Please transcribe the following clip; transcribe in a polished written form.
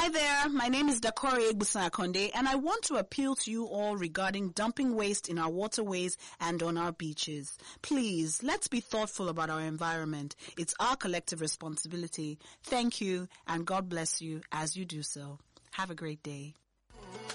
Hi there, my name is Dakori Egbusan Akonde, and I want to appeal to you all regarding dumping waste in our waterways and on our beaches. Please, let's be thoughtful about our environment. It's our collective responsibility. Thank you, and God bless you as you do so. Have a great day.